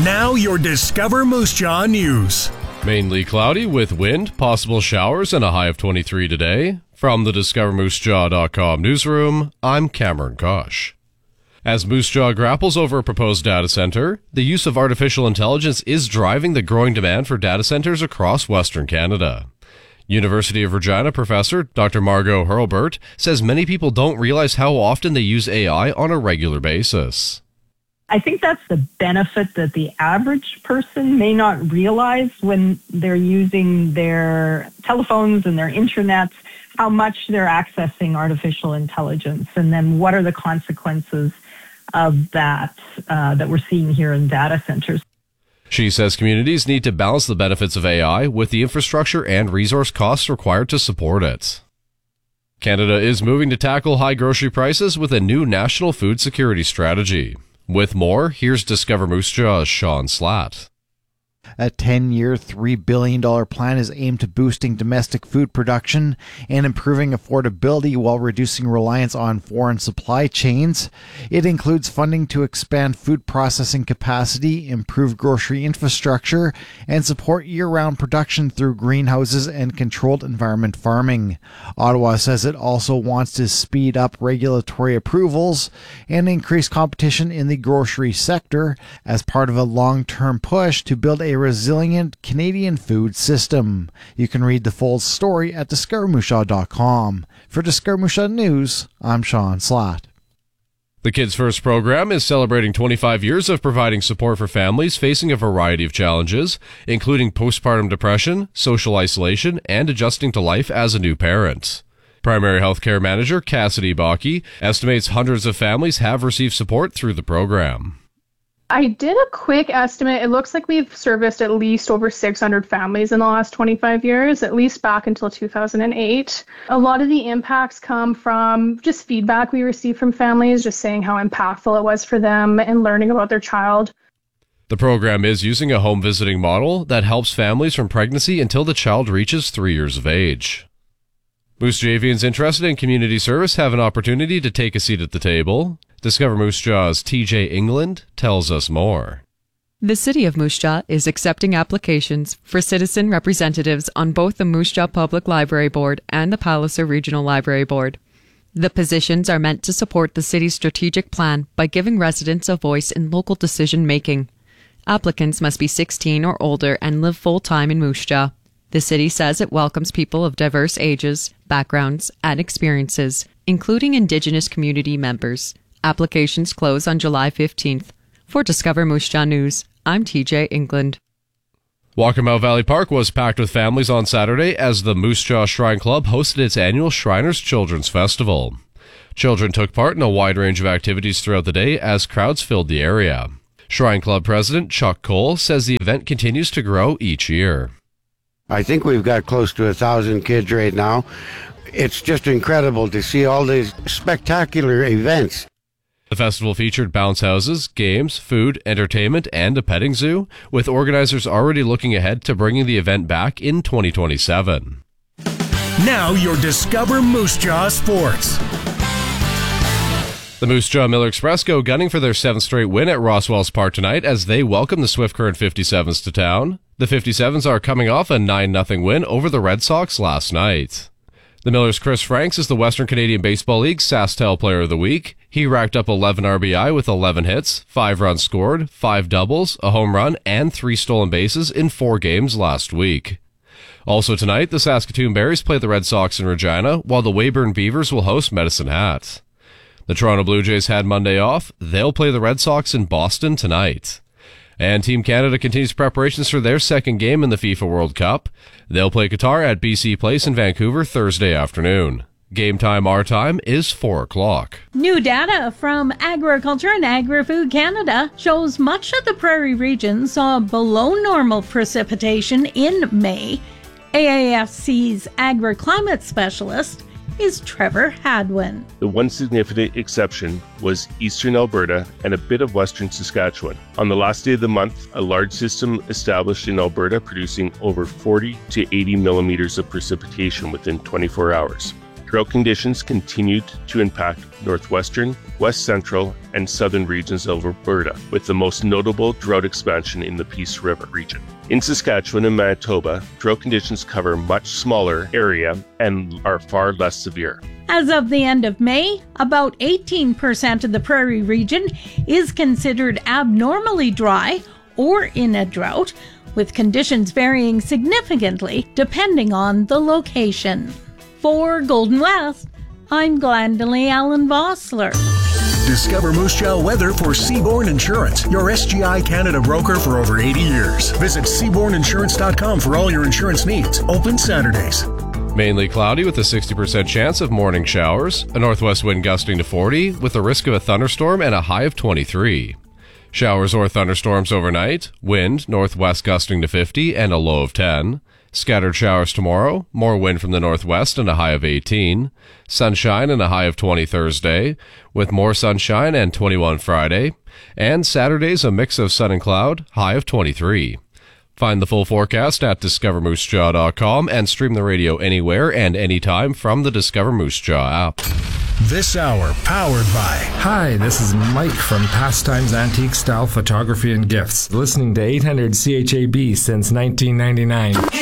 Now your Discover Moose Jaw news. Mainly cloudy with wind, possible showers, and a high of 23 today. From the DiscoverMooseJaw.com newsroom, I'm Cameron Kosh. As Moose Jaw grapples over a proposed data center, the use of artificial intelligence is driving the growing demand for data centers across Western Canada. University of Regina professor Dr. Margot Hurlbert says many people don't realize how often they use AI on a regular basis. I think that's the benefit that the average person may not realize when they're using their telephones and their internets, how much they're accessing artificial intelligence, and then what are the consequences of that that we're seeing here in data centers. She says communities need to balance the benefits of AI with the infrastructure and resource costs required to support it. Canada is moving to tackle high grocery prices with a new national food security strategy. With more, here's Discover Moose Jaw's Sean Slatt. A 10-year, $3 billion plan is aimed to boosting domestic food production and improving affordability while reducing reliance on foreign supply chains. It includes funding to expand food processing capacity, improve grocery infrastructure, and support year-round production through greenhouses and controlled environment farming. Ottawa says it also wants to speed up regulatory approvals and increase competition in the grocery sector as part of a long-term push to build a resilient Canadian food system. You can read the full story at DiscoverMooseJaw.com. For Discover Moose Jaw News, I'm Sean Slatt. The Kids First program is celebrating 25 years of providing support for families facing a variety of challenges, including postpartum depression, social isolation, and adjusting to life as a new parent. Primary Healthcare Manager Cassidy Bakke estimates hundreds of families have received support through the program. I did a quick estimate. It looks like we've serviced at least over 600 families in the last 25 years, at least back until 2008. A lot of the impacts come from just feedback we receive from families, just saying how impactful it was for them and learning about their child. The program is using a home visiting model that helps families from pregnancy until the child reaches 3 years of age. Moose Javians interested in community service have an opportunity to take a seat at the table. Discover Moose Jaw's TJ England tells us more. The City of Moose Jaw is accepting applications for citizen representatives on both the Moose Jaw Public Library Board and the Palliser Regional Library Board. The positions are meant to support the city's strategic plan by giving residents a voice in local decision-making. Applicants must be 16 or older and live full-time in Moose Jaw. The city says it welcomes people of diverse ages, backgrounds, and experiences, including Indigenous community members. Applications close on July 15th. For Discover Moose Jaw News, I'm TJ England. Walkabout Valley Park was packed with families on Saturday as the Moose Jaw Shrine Club hosted its annual Shriners Children's Festival. Children took part in a wide range of activities throughout the day as crowds filled the area. Shrine Club President Chuck Cole says the event continues to grow each year. I think we've got close to 1,000 kids right now. It's just incredible to see all these spectacular events. The festival featured bounce houses, games, food, entertainment, and a petting zoo, with organizers already looking ahead to bringing the event back in 2027. Now your Discover Moose Jaw Sports. The Moose Jaw Miller Express go gunning for their 7th straight win at Roswells Park tonight as they welcome the Swift Current 57s to town. The 57s are coming off a 9-0 win over the Red Sox last night. The Millers' Chris Franks is the Western Canadian Baseball League's SaskTel Player of the Week. He racked up 11 RBI with 11 hits, 5 runs scored, 5 doubles, a home run, and 3 stolen bases in 4 games last week. Also tonight, the Saskatoon Berries play the Red Sox in Regina, while the Weyburn Beavers will host Medicine Hat. The Toronto Blue Jays had Monday off. They'll play the Red Sox in Boston tonight. And Team Canada continues preparations for their second game in the FIFA World Cup. They'll play Qatar at BC Place in Vancouver Thursday afternoon. Game time, our time, is 4 o'clock. New data from Agriculture and Agri-Food Canada shows much of the prairie region saw below normal precipitation in May. AAFC's agri-climate specialist is Trevor Hadwin. The one significant exception was eastern Alberta and a bit of western Saskatchewan. On the last day of the month, a large system established in Alberta producing over 40 to 80 millimeters of precipitation within 24 hours. Drought conditions continued to impact northwestern, west central, and southern regions of Alberta, with the most notable drought expansion in the Peace River region. In Saskatchewan and Manitoba, drought conditions cover a much smaller area and are far less severe. As of the end of May, about 18% of the prairie region is considered abnormally dry or in a drought, with conditions varying significantly depending on the location. For Golden West, I'm Glendalee Allen Vossler. Discover Moose Jaw weather for Seabourn Insurance, your SGI Canada broker for over 80 years. Visit SeabournInsurance.com for all your insurance needs. Open Saturdays. Mainly cloudy with a 60% chance of morning showers, a northwest wind gusting to 40 with a risk of a thunderstorm and a high of 23. Showers or thunderstorms overnight, wind northwest gusting to 50 and a low of 10. Scattered showers tomorrow, more wind from the northwest and a high of 18. Sunshine and a high of 20 Thursday, with more sunshine and 21 Friday. And Saturday's a mix of sun and cloud, high of 23. Find the full forecast at discovermoosejaw.com and stream the radio anywhere and anytime from the Discover Moose Jaw app. This hour powered by... Hi, this is Mike from Pastimes Antique Style Photography and Gifts, listening to 800 CHAB since 1999.